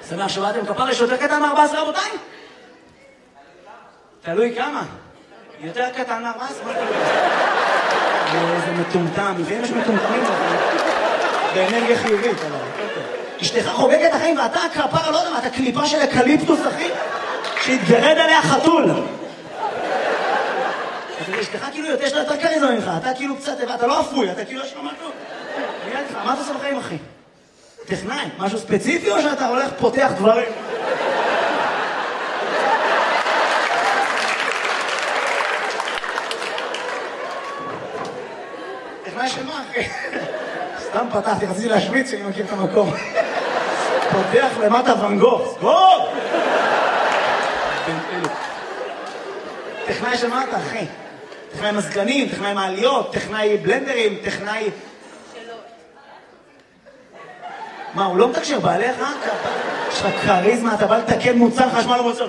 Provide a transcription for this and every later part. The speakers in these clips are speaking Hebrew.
שמח שבאתם. כפרה, יש יותר קטן מ-14 רבותיי? תלוי כמה. יותר קטן מ-14? זה מטומטם. לפעמים יש מטומטמים באנרגיה חיובית. אשתך חוגגת החיים ואתה כפרה, לא יודע מה, אתה קליפה של אקליפטוס, אחי, שהתגרד עליה חתול. אשתך כאילו יש לה יותר קריזמה ממך, אתה כאילו קצת, אתה לא אפוי, אתה כאילו יש לו משהו. מה אתה עושה בחיים, אחי? טכנאי, משהו ספציפי או שאתה הולך פותח דברים? טכנאי של מה, אחי? סתם פתחתי, רציתי להשוויץ שאני מכיר את המקום. פותח למטה ואן גוך. סגור! טכנאי של מה אתה, אחי? טכנאי מזגנים, טכנאי מעליות, טכנאי בלנדרים, טכנאי... מה, הוא לא מתקשר בעליך? יש לך קריזמה, אתה בא לתקן מוצר חשמל ומוצר.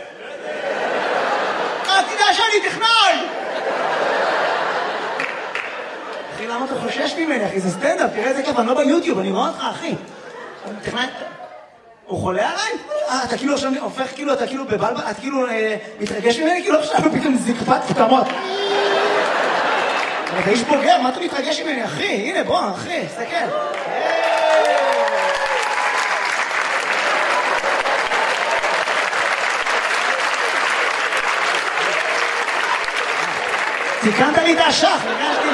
תדע שאני טכנאי! אחי, למה אתה חושש ממני, אחי? זה סטנדאפ, תראה איזה כיף, אני לא ביוטיוב, אני רואה אותך, אחי. טכנאי... הוא חולה עליי? אתה כאילו עכשיו הופך, כאילו, אתה כאילו בבלבל, אתה כאילו מתרגש ממני, כאילו עכשיו פתאום זקפת פתמות. אבל אתה איש בוגר, מה אתה מתרגש ממני, אחי? הנה, בוא, אחי, סתכל. תיקנת לי את השח, לגשתי.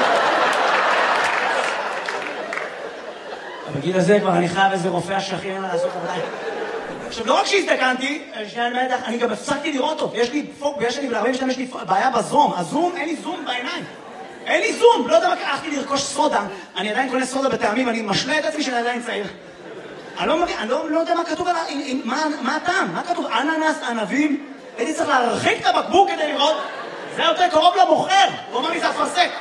בגיל הזה כבר אני חייב איזה רופא השכים לעשות עבודה. עכשיו, לא רק שהזדקנתי, אני גם הפסקתי לראות אותו. יש לי פוק, יש לי בעיה בזום. הזום, אין לי זום בעיניים. אין לי זום. לא יודע מה, הלכתי לרכוש סודה. אני עדיין קונה סודה בטעמים, אני משלה את עצמי שאני עדיין צעיר. אני לא יודע מה כתוב עליו, מה הטעם? מה כתוב? אננס, ענבים? הייתי צריך להרחיק את הבקבוק כדי לראות. זה יותר קרוב למוכר. הוא אומר לי, זה אפרסק.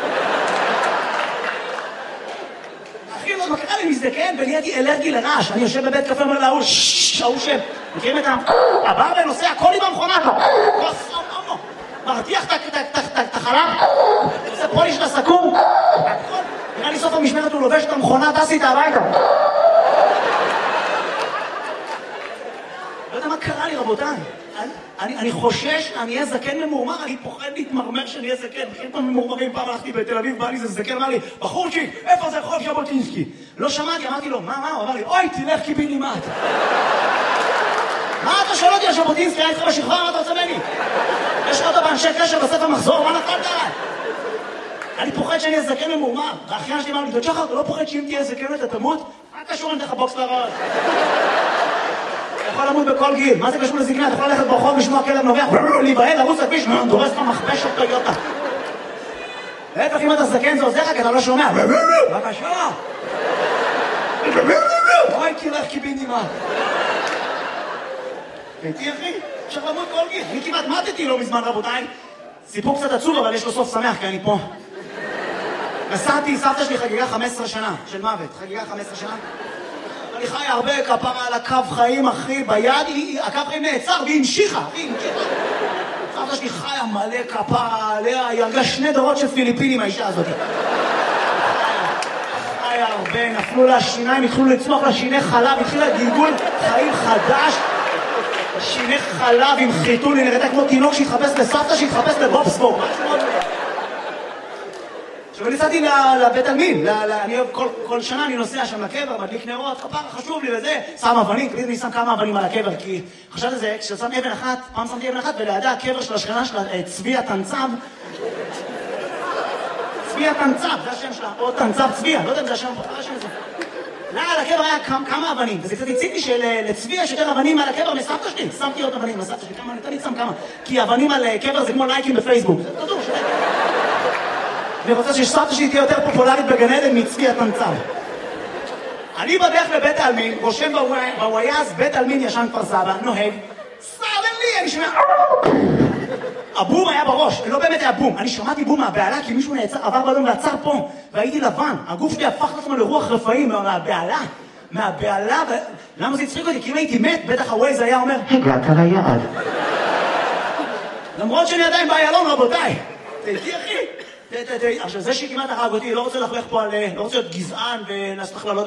אחי, לא, מה קרה לי מזדקן ונהייתי אלרגי לרעש. אני יושב בבית קפה, אומר להוא, ההוא שם. מכירים את הבר ונוסע, הכל עם המכונה. מרתיח את החלב. עושה פוליש לסכו"ם. נראה לי סוף המשמרת הוא לובש את המכונה, טס איתה הביתה. לא יודע מה קרה לי, רבותיי. אני חושש, אני אהיה זקן ממורמר, אני פוחד להתמרמר שאני אהיה זקן. בכלל פעם ממורמרים, פעם הלכתי בתל אביב, בא לי זה זקן, אמר לי, בחורצ'יק, איפה זה רחוב ז'בוטינסקי? לא שמעתי, אמרתי לו, מה? הוא אמר לי, אוי, תלך קיבינימט. מה אתה שואל אותי על ז'בוטינסקי? היה איתך בשכבה, מה אתה רוצה ממני? יש לך אותו באנשי קשר בספר מחזור, מה נפלת עליי? אני פוחד שאני אהיה זקן ממורמר. והאחיין שלי אמר לי, דוד שחר, אתה לא פוחד שאם תהיה זקן אתה תמות? מה קשור אני דרך הבוקס לראש? אתה יכול למות בכל גיל, מה זה קשור לזקנה? אתה יכול ללכת ברחוב, לשמוע כלב נובח, להיבהל, לרוץ לכביש, דורס לך מכבש של טויוטה. להפך, אם אתה זקן זה עוזר לך, כי אתה לא שומע. בבקשה. אוי, תלך קיבינימט. ראיתי, אחי? אפשר למות כל גיל. אני כמעט מתתי לא מזמן, רבותיי. סיפור קצת עצוב, אבל יש לו סוף שמח, כי אני פה. נסעתי, סבתא שלי חגיגה 15 שנה של מוות. חגיגה 15 שנה. אני חי הרבה כפרה על הקו חיים, אחי, ביד, הקו חיים נעצר והיא המשיכה, סבתא שלי חיה מלא כפרה עליה, היא הרגה 2 דורות של פיליפינים, האישה הזאת. חיה הרבה, נפלו לה שיניים, התחילו לצמוח לה שיני חלב, התחילה גלגול חיים חדש, שיני חלב עם חיתול, היא נראתה כמו תינוק שהתחפש לסבתא, שהתחפש לבובספורט, משהו מאוד... עכשיו, נסעתי לבית עלמין, אני כל שנה אני נוסע שם לקבר, מדליק נרות, כפרה חשוב לי וזה, שם אבנים, תמיד אני שם כמה אבנים על הקבר, כי חשבתי על זה, כששם אבן אחת, פעם שמתי אבן אחת, ולידה הקבר של השכנה שלה, צבי התנצב, צבי התנצב, זה השם שלה, או תנצב צביה, לא יודע אם זה השם, זה השם הזה. על הקבר היה כמה אבנים, וזה קצת הציג לי שלצבי יש יותר אבנים על הקבר מסבתא שלי, שמתי עוד אבנים לסבתא שלי, כמה, אני שם כמה, כי אבנים על קבר זה כמו לייקים בפייסבוק, זה תדעו, אני רוצה שסבתא שלי תהיה יותר פופולרית בגן עדן מצבי התנצב. אני בדרך לבית העלמין, רושם בוויאז, בית עלמין ישן כפר סבא, נוהג, סרדלי, אני שומע... הבום היה בראש, לא באמת היה בום. אני שמעתי בום מהבעלה, כי מישהו עבר באדום ועצר פה, והייתי לבן. הגוף שלי הפך לעצמו לרוח רפאים מהבעלה, למה זה הצחיק אותי? כי אם הייתי מת, בטח הווייז היה אומר, הגעת ליעד. למרות שאני עדיין באיילון, רבותיי. תהייתי, אחי. עכשיו, זה שכמעט הרג אותי, לא רוצה לחלך פה על... לא רוצה להיות גזען ולעשות הכללות